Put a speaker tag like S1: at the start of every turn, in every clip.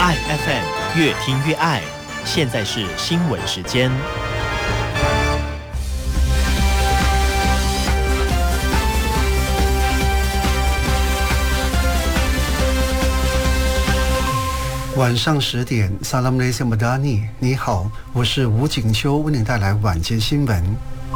S1: 爱 FM 越听越爱，现在是新闻时间。
S2: 晚上10点 Salam Malaysia Madani， 你好，我是吴景秋，为您带来晚间新闻。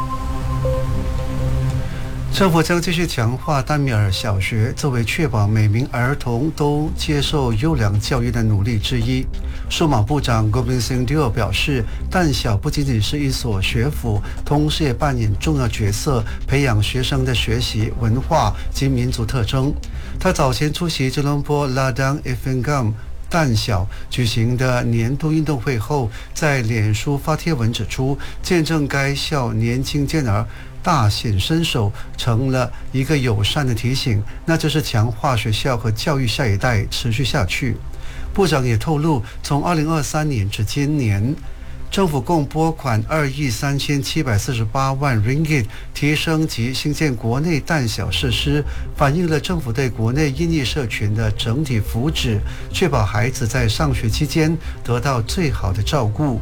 S2: 政府将继续强化丹米尔小学作为确保每名儿童都接受优良教育的努力之一。数码部长 Gobind Singh Deo 表示，丹小不仅仅是一所学府，同时也扮演重要角色，培养学生的学习、文化及民族特征。他早前出席吉隆坡 Ladang Eventgam丹小举行的年度运动会后，在脸书发帖文指出，见证该校年轻健儿大显身手，成了一个友善的提醒，那就是强化学校和教育下一代持续下去。部长也透露，从2023年至今年，政府共拨款2亿3748万 ringgit 提升及兴建国内丹小设施，反映了政府对国内印裔社群的整体福祉，确保孩子在上学期间得到最好的照顾。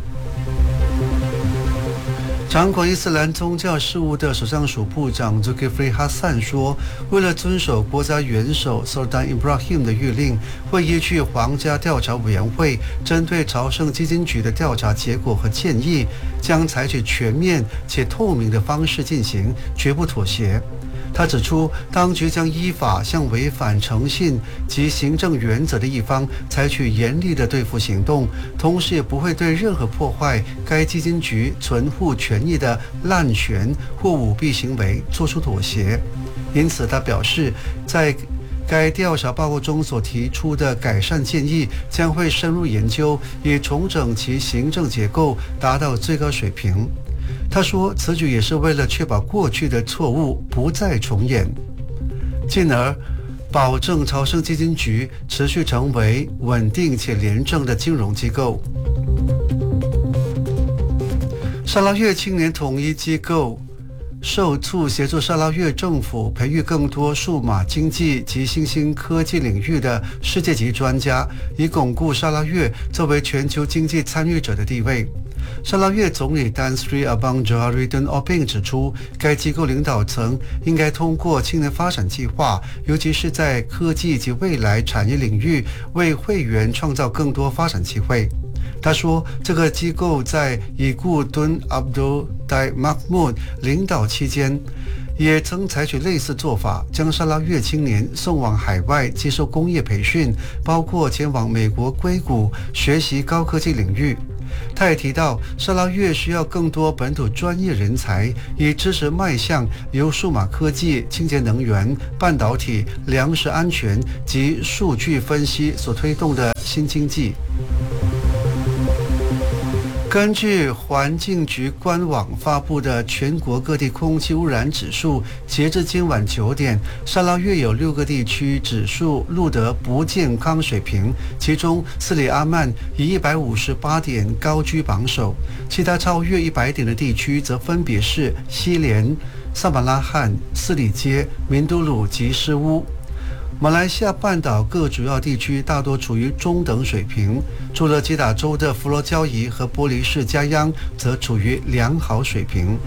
S2: 掌管伊斯兰宗教事务的首相署部长 Zulkifli Hasan 说，为了遵守国家元首 Sultan Ibrahim 的谕令，会依据皇家调查委员会针对朝圣基金局的调查结果和建议，将采取全面且透明的方式进行，绝不妥协。他指出，当局将依法向违反诚信及行政原则的一方采取严厉的对付行动，同时也不会对任何破坏该基金局存户权益的滥权或舞弊行为作出妥协。因此，他表示，在该调查报告中所提出的改善建议将会深入研究，以重整其行政结构，达到最高水平。他说，此举也是为了确保过去的错误不再重演，进而保证朝圣基金局持续成为稳定且廉政的金融机构。沙拉越青年统一机构受促协助沙拉越政府培育更多数码经济及新兴科技领域的世界级专家，以巩固沙拉越作为全球经济参与者的地位。沙拉越总理丹斯里阿邦·扎瑞顿·奥宾指出，该机构领导层应该通过青年发展计划，尤其是在科技及未来产业领域，为会员创造更多发展机会。他说，这个机构在已故敦阿卜杜代马克穆领导期间，也曾采取类似做法，将沙拉越青年送往海外接受工业培训，包括前往美国硅谷学习高科技领域。他也提到，沙拉越需要更多本土专业人才，以支持迈向由数码科技、清洁能源、半导体、粮食安全及数据分析所推动的新经济。根据环境局官网发布的全国各地空气污染指数，截至今晚9点，沙拉越有6个地区指数录得不健康水平，其中斯里阿曼以158点高居榜首，其他超越100点的地区则分别是西连、萨马拉罕、斯里街、明都鲁及施乌。马来西亚半岛各主要地区大多处于中等水平，除了吉打州的佛罗交怡和玻璃市加央则处于良好水平。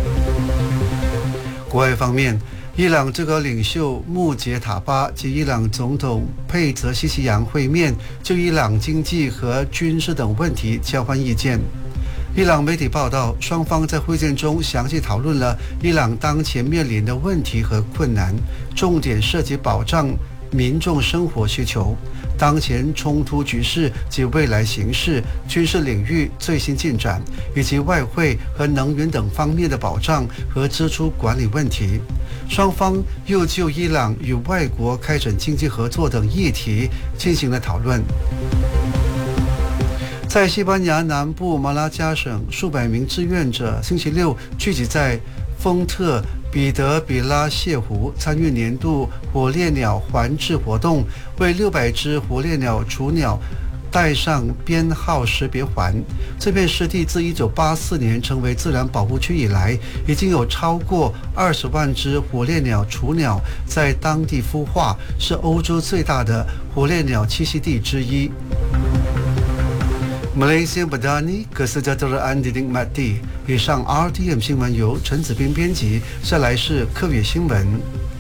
S2: 国外方面，伊朗最高领袖穆杰塔巴及伊朗总统佩泽西奇扬会面，就伊朗经济和军事等问题交换意见。伊朗媒体报道，双方在会见中详细讨论了伊朗当前面临的问题和困难，重点涉及保障民众生活需求、当前冲突局势及未来形势、军事领域最新进展，以及外汇和能源等方面的保障和支出管理问题。双方又就伊朗与外国开展经济合作等议题进行了讨论。在西班牙南部马拉加省，数百名志愿者星期六聚集在丰特彼得比拉泻湖，参与年度火烈鸟环制活动，为600只火烈鸟雏鸟带上编号识别环。这片湿地自1984年成为自然保护区以来，已经有超过20万只火烈鸟雏鸟在当地孵化，是欧洲最大的火烈鸟栖息地之一。 Malaysia Madani Kesejahteraan Dinikmati。以上 RTM 新闻由陈子斌编辑，下来是科语新闻。